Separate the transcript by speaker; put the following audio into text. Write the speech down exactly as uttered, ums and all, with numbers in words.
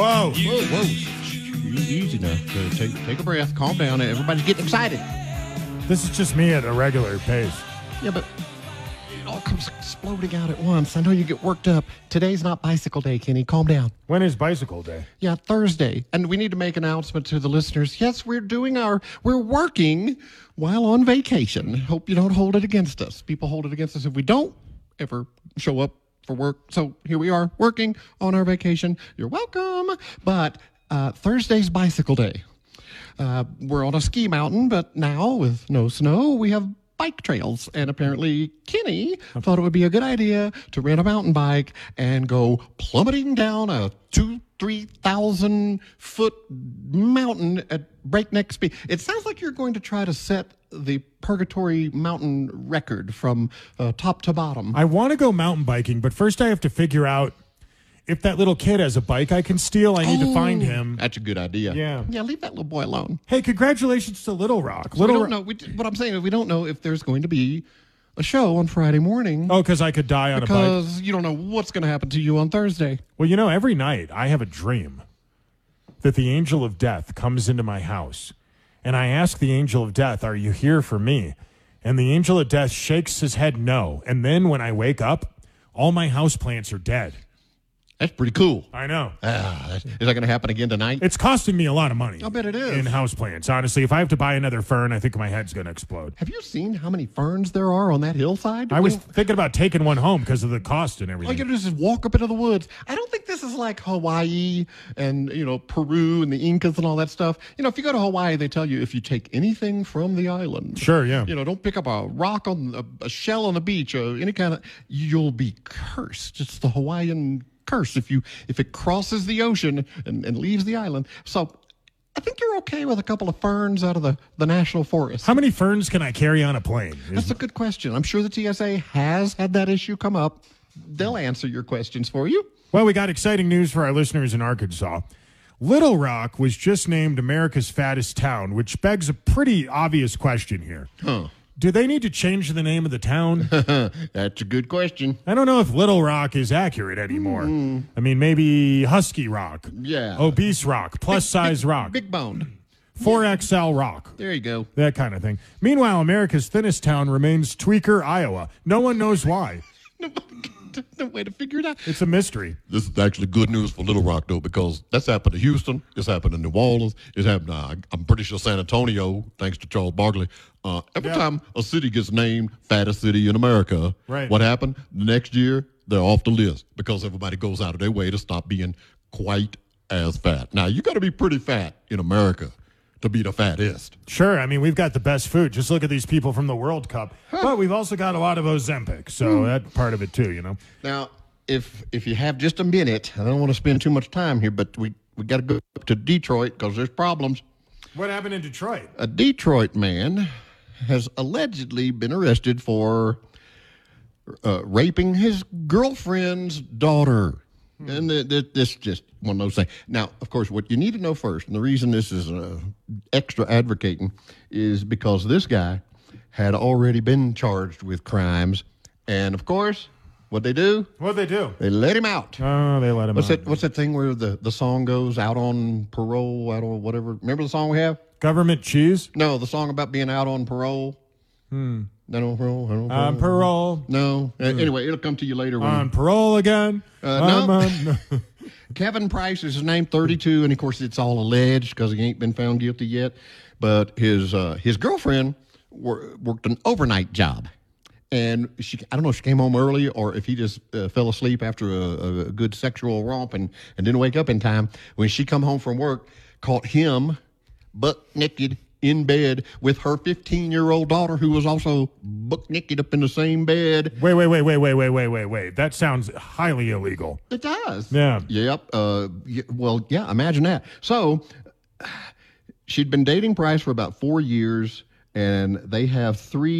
Speaker 1: Whoa.
Speaker 2: Whoa, whoa. Easy now. So take, take a breath. Calm down. Everybody's getting excited.
Speaker 1: This is just me at a regular pace.
Speaker 2: Yeah, but it all comes exploding out at once. I know you get worked up. Today's not bicycle day, Kenny. Calm down.
Speaker 1: When is bicycle day?
Speaker 2: Yeah, Thursday. And we need to make an announcement to the listeners. Yes, we're doing our, we're working while on vacation. Hope you don't hold it against us. People hold it against us if we don't ever show up for work. So here we are working on our vacation. You're welcome. But uh, Thursday's bicycle day. Uh, we're on a ski mountain, but now with no snow, we have bike trails. And apparently Kenny thought it would be a good idea to rent a mountain bike and go plummeting down a two, three thousand foot mountain at breakneck speed. It sounds like you're going to try to set the Purgatory Mountain record from uh, top to bottom.
Speaker 1: I want to go mountain biking, but first I have to figure out if that little kid has a bike I can steal. I need
Speaker 2: Oh,
Speaker 1: to find him.
Speaker 2: That's a good idea.
Speaker 1: Yeah.
Speaker 2: Yeah, leave that little boy alone.
Speaker 1: Hey, congratulations to Little Rock.
Speaker 2: We
Speaker 1: Little
Speaker 2: don't
Speaker 1: Ro-
Speaker 2: know. We, what I'm saying is we don't know if there's going to be a show on Friday morning.
Speaker 1: Oh, because I could die on a bike.
Speaker 2: Because you don't know what's going to happen to you on Thursday.
Speaker 1: Well, you know, every night I have a dream that the angel of death comes into my house. And I ask the angel of death, are you here for me? And the angel of death shakes his head no. And then when I wake up, all my houseplants are dead.
Speaker 2: That's pretty cool.
Speaker 1: I know.
Speaker 2: Ah, that's, is that going to happen again tonight?
Speaker 1: It's costing me a lot of money.
Speaker 2: I bet it is.
Speaker 1: In houseplants. Honestly, if I have to buy another fern, I think my head's going to explode.
Speaker 2: Have you seen how many ferns there are on that hillside?
Speaker 1: I was
Speaker 2: When-
Speaker 1: thinking about taking one home because of the cost and
Speaker 2: all
Speaker 1: everything.
Speaker 2: you gotta do is just walk up into the woods. I don't think this is like Hawaii and, you know, Peru and the Incas and all that stuff. You know, if you go to Hawaii, they tell you if you take anything from the island.
Speaker 1: Sure, yeah.
Speaker 2: You know, don't pick up a rock on a, a shell on the beach or any kind of, you'll be cursed. It's the Hawaiian curse if you if it crosses the ocean and, and leaves the island. So I think you're okay with a couple of ferns out of the, the national forest.
Speaker 1: How many ferns can I carry on a plane? Is-
Speaker 2: That's a good question. I'm sure the T S A has had that issue come up. They'll answer your questions for you.
Speaker 1: Well, we got exciting news for our listeners in Arkansas. Little Rock was just named America's fattest town, which begs a pretty obvious question here.
Speaker 2: Huh.
Speaker 1: Do they need to change the name of the town?
Speaker 2: That's a good question.
Speaker 1: I don't know if Little Rock is accurate anymore. I mean, maybe Husky Rock.
Speaker 2: Yeah.
Speaker 1: Obese Rock. Plus size Rock.
Speaker 2: Big boned.
Speaker 1: four X L Rock.
Speaker 2: There you go.
Speaker 1: That kind of thing. Meanwhile, America's thinnest town remains Tweaker, Iowa. No one knows why.
Speaker 2: No way to figure it out.
Speaker 1: It's a mystery.
Speaker 3: This is actually good news for Little Rock, though, because that's happened to Houston. It's happened in New Orleans. It's happened, uh, I'm pretty sure, San Antonio, thanks to Charles Barkley. Uh, every
Speaker 1: Yeah.
Speaker 3: time a city gets named fattest city in America,
Speaker 1: Right.
Speaker 3: what happened? The next year, they're off the list because everybody goes out of their way to stop being quite as fat. Now, you got to be pretty fat in America to be the fattest.
Speaker 1: Sure, I mean, we've got the best food. Just look at these people from the World Cup. But we've also got a lot of Ozempic, so that's part of it too, you know.
Speaker 2: Now, if if you have just a minute, I don't want to spend too much time here, but we, we got to go up to Detroit because there's problems.
Speaker 1: What happened in Detroit?
Speaker 2: A Detroit man has allegedly been arrested for uh, raping his girlfriend's daughter. And th- th- this just one of those things. Now, of course, what you need to know first, and the reason this is uh, extra advocating, is because this guy had already been charged with crimes. And, of course, what they do,
Speaker 1: What'd they do?
Speaker 2: they let him out.
Speaker 1: Oh, they let him
Speaker 2: What's
Speaker 1: out.
Speaker 2: that, what's that thing where the, the song goes, out on parole, out on whatever? Remember the song we have?
Speaker 1: Government cheese?
Speaker 2: No, the song about being out on parole. Hmm. Not on parole. Not on parole.
Speaker 1: On parole.
Speaker 2: No. Uh, anyway, it'll come to you later. When
Speaker 1: On parole again?
Speaker 2: Uh,
Speaker 1: I'm
Speaker 2: no.
Speaker 1: on-
Speaker 2: Kevin Price is his name, thirty-two, and of course it's all alleged because he ain't been found guilty yet. But his uh, his girlfriend wor- worked an overnight job, and she I don't know if she came home early or if he just uh, fell asleep after a, a good sexual romp and, and didn't wake up in time. When she come home from work, caught him butt naked in bed with her fifteen-year-old daughter, who was also butt naked up in the same bed.
Speaker 1: Wait, wait, wait, wait, wait, wait, wait, wait, wait. That sounds highly illegal.
Speaker 2: It does.
Speaker 1: Yeah.
Speaker 2: Yep. Uh, y- well, yeah, imagine that. So she'd been dating Price for about four years, and they have three